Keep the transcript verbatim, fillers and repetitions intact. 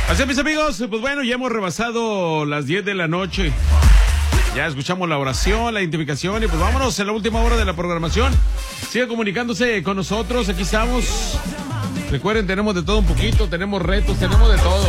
Así es, mis amigos, pues bueno, ya hemos rebasado las diez de la noche. Ya escuchamos la oración, la identificación y pues vámonos en la última hora de la programación. Sigan comunicándose con nosotros, aquí estamos. Recuerden, tenemos de todo un poquito, tenemos retos, tenemos de todo.